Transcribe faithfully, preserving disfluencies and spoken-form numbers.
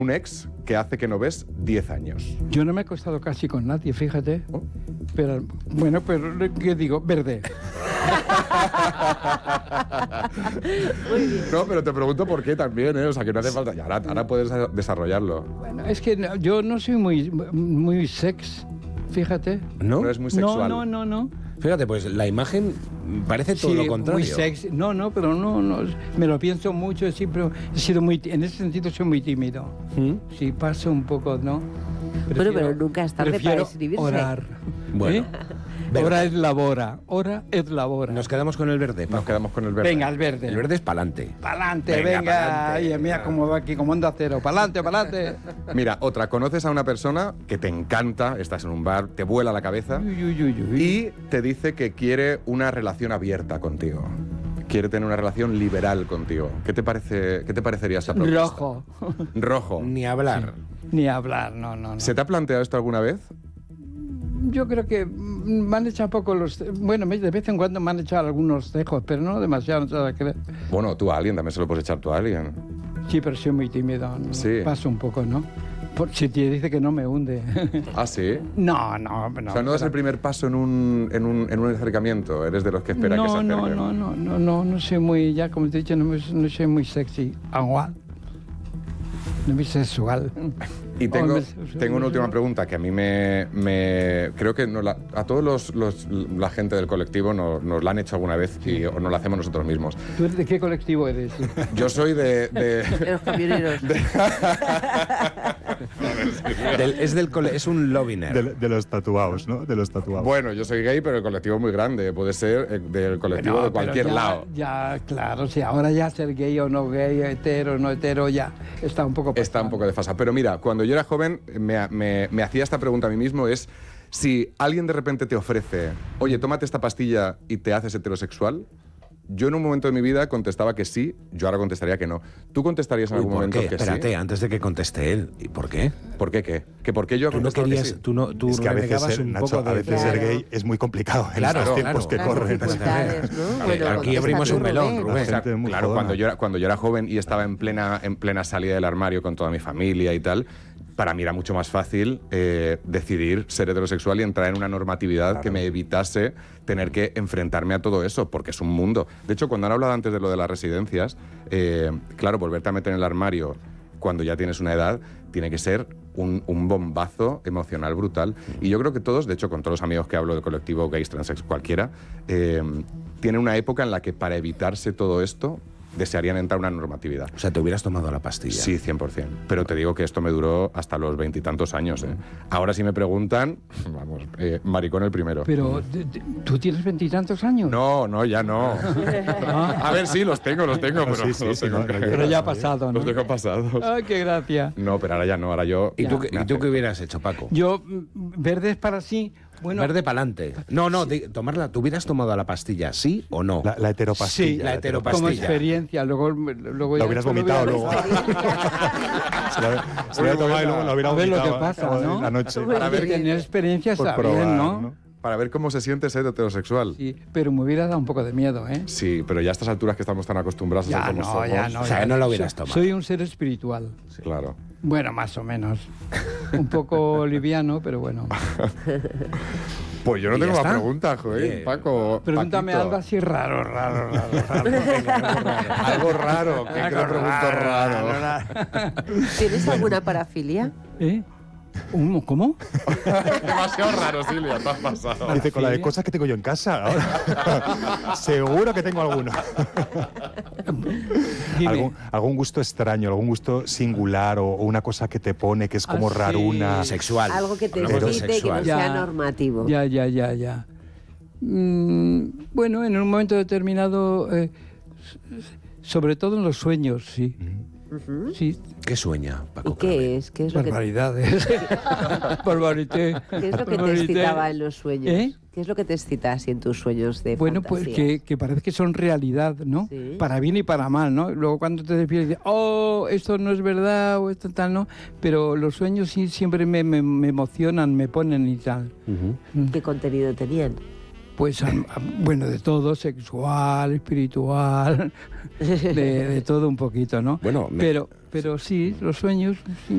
Un ex que hace que no ves diez años. Yo no me he acostado casi con nadie, fíjate. Oh. Pero, bueno, pero, ¿qué digo? Verde. Muy bien. No, pero te pregunto por qué también, ¿eh? O sea, que no hace falta... Y ahora, ahora puedes desarrollarlo. Bueno, es que no, yo no soy muy, muy sex, fíjate. ¿No? No es muy sexual. No, no, no, no. Fíjate, pues la imagen parece todo Sí, lo contrario. muy sexy. No, no, pero no, no. Me lo pienso mucho. Siempre he sido muy... En ese sentido soy muy tímido. ¿Mm? Sí, paso un poco, ¿no? Bueno, pero nunca es tarde para prefiero escribirse. orar. Bueno. ¿Eh? Hora es labora. Hora es labora. Nos quedamos con el verde, Paco. Nos quedamos con el verde. Venga, el verde. El verde es pa'lante. Pa'lante, Venga, venga. pa'lante. Ay, mira cómo va aquí, como onda cero. Pa'lante, pa'lante. Mira, otra. Conoces a una persona que te encanta, estás en un bar, te vuela la cabeza Uy, uy, uy, uy. y te dice que quiere una relación abierta contigo. Quiere tener una relación liberal contigo. ¿Qué te parece, qué te parecería esa propuesta? Rojo. Rojo. Ni hablar. Ni hablar, no, no, no. ¿Se te ha planteado esto alguna vez? Yo creo que mm, me han echado poco los... Bueno, me- de vez en cuando me han echado algunos cejos, pero no demasiado, no te vas a creer. Bueno, tú a alguien, también se lo puedes echar tú a alguien. Sí, pero soy muy tímido. ¿no? Sí. Paso un poco, ¿no? Por, si te dice que no me hunde. ¿Ah, sí? no, no, no. O sea, no das pero- el primer paso en un, en un, en un acercamiento, eres de los que espera no, que se acerque. no, no, no, no, no, no soy muy, ya como te he dicho, no, me- no soy muy sexy. Agual. No muy sexual. Y tengo, Hombre, tengo una última pregunta que a mí me... me creo que nos la- a todos los, los- la gente del colectivo nos, nos la han hecho alguna vez y o nos la hacemos nosotros mismos. ¿Tú de qué colectivo eres? Yo soy de... de- De los camioneros. Del- es, del cole- es un lobiner. De, de los tatuados, ¿no? De los tatuados. bueno, yo soy gay, pero el colectivo es muy grande. Puede ser eh, del colectivo Bueno, de cualquier pero ya- lado. Ya, claro, sí, ahora ya ser gay o no gay, hetero o no hetero, ya está un poco Está un poco desfasado. Pero mira, cuando yo era joven me, me- me hacía esta pregunta a mí mismo, es si alguien de repente te ofrece, oye, tómate esta pastilla y te haces heterosexual, yo en un momento de mi vida contestaba que sí, yo ahora contestaría que no. ¿Tú contestarías en Uy, algún ¿por momento qué? que Espérate, sí? antes de que conteste él. ¿Y por qué? ¿Por qué qué? ¿Que por qué yo Tú no contestaba que querías... sí? Tú, no, tú es que a veces, renegabas ser, un Nacho, poco de... a veces Claro. ser gay es muy complicado en Claro, estos claro. tiempos que Las corren. dificultades, ¿no? Vale, Bueno, aquí contesta abrimos tú, un melón, Rubén. Rubén. O sea, gente muy claro, jodona. cuando yo, era, cuando yo era joven y estaba en plena, en plena salida del armario con toda mi familia y tal, para mí era mucho más fácil eh, decidir ser heterosexual y entrar en una normatividad que me evitase tener que enfrentarme a todo eso, porque es un mundo. De hecho, cuando han hablado antes de lo de las residencias, eh, claro, volverte a meter en el armario cuando ya tienes una edad tiene que ser un, un bombazo emocional brutal. Y yo creo que todos, de hecho, con todos los amigos que hablo del colectivo gays, transex, cualquiera, eh, tienen una época en la que para evitarse todo esto desearían entrar a una normatividad. O sea, te hubieras tomado la pastilla. Sí, cien por ciento. Pero te digo que esto me duró hasta los veintitantos años. ¿eh? Ahora si me preguntan, vamos, eh, maricón el primero. Pero, de- de- ¿tú tienes veintitantos años? No, no, ya no. A ver, sí, los tengo, los tengo, No, pero sí, sí, los sí, tengo no, que- no, Pero ya ha pasado, ¿no? Los tengo pasados. Ay, qué gracia. No, pero ahora ya no, ahora yo... ¿Y tú, qué- me ¿Y tú hace- qué hubieras hecho, Paco? Yo, mm, verde es para sí. Bueno, Verde pa'lante. No, no, di- tomarla. ¿Tú hubieras tomado la pastilla, sí o no? La, la heteropastilla. Sí, la heteropastilla. como pastilla. experiencia. Luego, luego La ya hubieras esto lo vomitado hubiera- luego. se la, se la hubiera tomado y luego la hubiera A ver lo que vomitado pasa, en ¿no? la noche. Para ver qué- Tener experiencia Por está probar, bien, ¿no? ¿no? Para ver cómo se siente ser heterosexual. Sí. Sí, pero me hubiera dado un poco de miedo, ¿eh? pero ya a estas alturas que estamos tan acostumbrados a Ya ser como no, somos... ya no. O sea, ya no lo hubieras soy- tomado. Soy un ser espiritual. Claro. Bueno, más o menos. Un poco liviano, pero bueno. Pues yo no ¿Y tengo ya más está? preguntas, joder, Bien. Paco. Pregúntame Paquito. algo así raro, raro, raro. raro, raro. Algo raro, que Algo te pregunto raro. raro. ¿Tienes alguna parafilia? ¿Eh? ¿Un- ¿Cómo? Demasiado raro, Silvia, te has pasado. Dice, con la de cosas que tengo yo en casa ahora. Seguro que tengo alguno. Dime. ¿Algún, algún gusto extraño, algún gusto singular o, o una cosa que te pone que es como Ah, sí. raruna. Sexual. Algo que te Hablamos de excite y que no sexual. Ya. sea normativo. Ya, ya, ya, ya. Mm, bueno, en un momento determinado, eh, sobre todo en los sueños, sí. Ujú. Sí, ¿Qué sueña, Paco? ¿Y qué es? ¿Qué es lo que, barbaridades. Barbarité. qué es lo que te Barbarité. excitaba en los sueños? ¿Eh? ¿Qué es lo que te excita así en tus sueños de Bueno, pues fantasía? que, que parece que son realidad, ¿no? Sí. Para bien y para mal, ¿no? Luego cuando te despiertas dices, oh, esto no es verdad o esto tal, ¿no? Pero los sueños sí siempre me, me, me emocionan, me ponen y tal. Ujú. ¿Qué contenido tenían? Pues, am- am- bueno, de todo, sexual, espiritual, de, de todo un poquito, ¿no? Bueno, me- pero, pero sí, los sueños, sí.